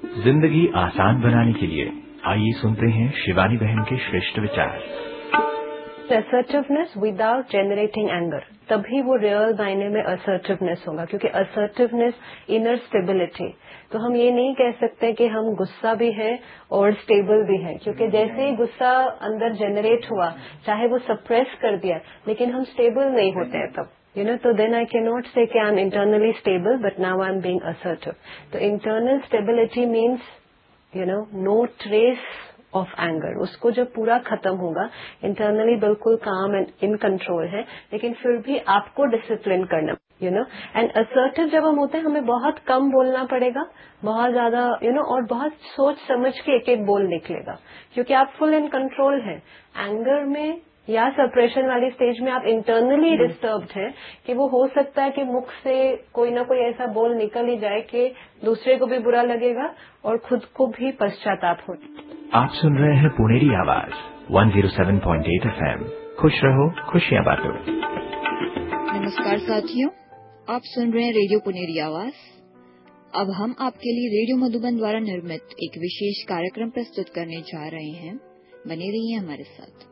जिंदगी आसान बनाने के लिए आइए सुनते हैं शिवानी बहन के श्रेष्ठ विचार। असर्टिवनेस विदाउट जेनरेटिंग एंगर, तभी वो रियल मायने में असर्टिवनेस होगा, क्योंकि असर्टिवनेस इनर स्टेबिलिटी। तो हम ये नहीं कह सकते कि हम गुस्सा भी है और स्टेबल भी है, क्योंकि जैसे ही गुस्सा अंदर जनरेट हुआ, चाहे वो सप्रेस कर दिया, लेकिन हम स्टेबल नहीं होते हैं तब, तो then I cannot say कि I'm internally stable, but now I'm being assertive. तो internal stability means, no trace of anger. उसको जब पूरा खत्म होगा, internally बिल्कुल calm and in control है, लेकिन फिर भी आपको discipline करना, and assertive जब हम होते हैं, हमें बहुत कम बोलना पड़ेगा, बहुत ज्यादा, और बहुत सोच समझ के एक एक बोल निकलेगा, क्योंकि आप फुल इन कंट्रोल हैं। एंगर में या सप्रेशन वाली स्टेज में आप इंटरनली डिस्टर्ब्ड हैं कि वो हो सकता है कि मुख से कोई ना कोई ऐसा बोल निकल ही जाए कि दूसरे को भी बुरा लगेगा और खुद को भी पश्चाताप हो। आप सुन रहे हैं पुनेरी आवाज 107.8 FM। खुश रहो, खुशियां बांटो। नमस्कार साथियों, आप सुन रहे हैं रेडियो पुनेरी आवाज। अब हम आपके लिए रेडियो मधुबन द्वारा निर्मित एक विशेष कार्यक्रम प्रस्तुत करने जा रहे हैं। बने रहिए हमारे साथ।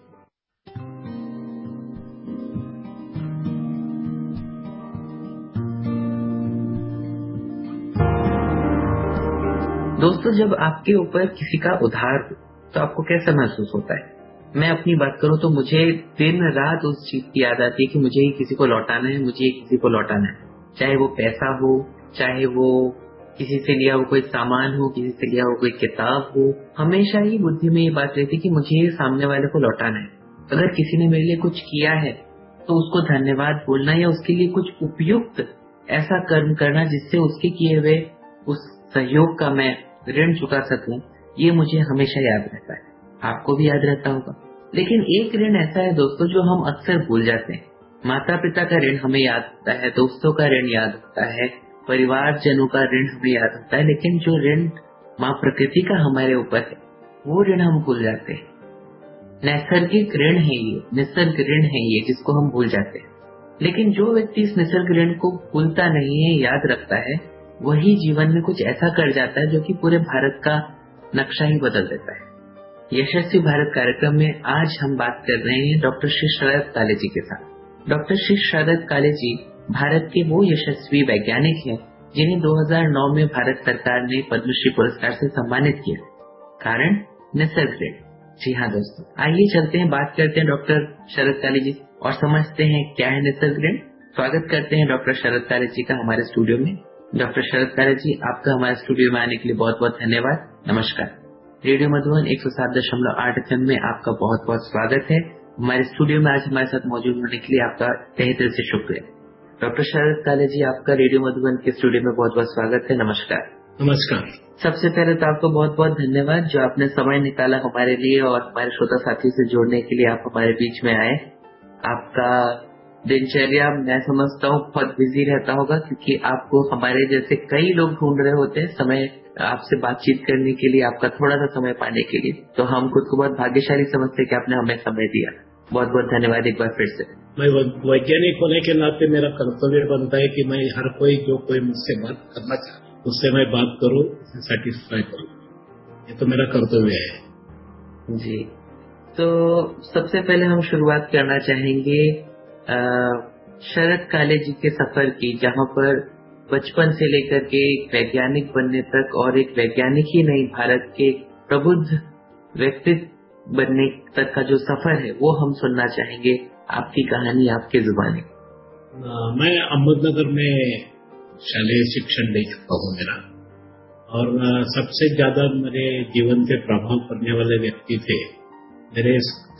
दोस्तों, जब आपके ऊपर किसी का उधार हो तो आपको कैसा महसूस होता है? मैं अपनी बात करूं तो मुझे दिन रात उस चीज की याद आती है कि मुझे ही किसी को लौटाना है, मुझे ही किसी को लौटाना है। चाहे वो पैसा हो, चाहे वो किसी से लिया हो कोई सामान हो, किसी से लिया हो कोई किताब हो, हमेशा ही बुद्धि में ये बात रहती है कि मुझे ही सामने वाले को लौटाना है। अगर किसी ने मेरे लिए कुछ किया है तो उसको धन्यवाद बोलना या उसके लिए कुछ उपयुक्त ऐसा कर्म करना जिससे उसके किए हुए उस सहयोग का मैं ऋण चुका सकूं, ये मुझे हमेशा याद रहता है। आपको भी याद रहता होगा। लेकिन एक ऋण ऐसा है दोस्तों जो हम अक्सर भूल जाते हैं। माता पिता का ऋण हमें याद होता है, दोस्तों का ऋण याद होता है, परिवारजनों का ऋण हमें याद होता है, लेकिन जो ऋण माँ प्रकृति का हमारे ऊपर है वो ऋण हम भूल जाते हैं। नैसर्गिक ऋण है ये, निसर्ग ऋण है ये, जिसको हम भूल जाते हैं। लेकिन जो व्यक्ति इस निसर्ग ऋण को भूलता नहीं है, याद रखता है, वही जीवन में कुछ ऐसा कर जाता है जो कि पूरे भारत का नक्शा ही बदल देता है। यशस्वी भारत कार्यक्रम में आज हम बात कर रहे हैं डॉक्टर श्री शरद काले जी के साथ। डॉक्टर श्री शरद काले जी भारत के वो यशस्वी वैज्ञानिक हैं जिन्हें 2009 में भारत सरकार ने पद्मश्री पुरस्कार से सम्मानित किया। कारण निसर्ग ऋण। जी हाँ दोस्तों, आइए चलते हैं, बात करते हैं डॉक्टर शरद काले जी और समझते हैं क्या है निसर्ग ऋण। स्वागत करते हैं डॉक्टर शरद काले जी का हमारे स्टूडियो में। डॉक्टर शरद काले जी, आपका हमारे स्टूडियो में आने के लिए बहुत बहुत धन्यवाद। नमस्कार। रेडियो मधुबन 107.8 FM में आपका बहुत बहुत स्वागत है। हमारे स्टूडियो में आज हमारे साथ मौजूद होने के लिए आपका तहे दिल से शुक्रिया। डॉक्टर शरद काले जी, आपका रेडियो मधुबन के स्टूडियो में बहुत बहुत स्वागत है। नमस्कार। नमस्कार। सबसे पहले तो आपको बहुत बहुत धन्यवाद जो आपने समय निकाला हमारे लिए और हमारे श्रोता साथी से जोड़ने के लिए आप हमारे बीच में आए। आपका दिनचर्या मैं समझता हूँ बहुत बिजी रहता होगा, क्योंकि आपको हमारे जैसे कई लोग ढूंढ रहे होते हैं समय आपसे बातचीत करने के लिए, आपका थोड़ा सा समय पाने के लिए। तो हम खुद को बहुत भाग्यशाली समझते हैं कि आपने हमें समय दिया। बहुत बहुत धन्यवाद एक बार फिर से। मैं वैज्ञानिक होने के नाते मेरा कर्तव्य बनता है कि मैं हर कोई जो कोई मुझसे बात करना चाहे उससे मैं बात करूँ, उसे सेटिस्फाई करूँ। ये तो मेरा कर्तव्य है जी। तो सबसे पहले हम शुरुआत करना चाहेंगे शरद काले जी के सफर की, जहाँ पर बचपन से लेकर के एक वैज्ञानिक बनने तक, और एक वैज्ञानिक ही नहीं, भारत के प्रबुद्ध व्यक्तित्व बनने तक का जो सफर है वो हम सुनना चाहेंगे। आपकी कहानी, आपके जुबानी। मैं अहमदनगर में शालेय शिक्षण ले चुका हूँ मेरा, और सबसे ज्यादा मेरे जीवन पे प्रभाव पड़ने वाले व्यक्ति थे मेरे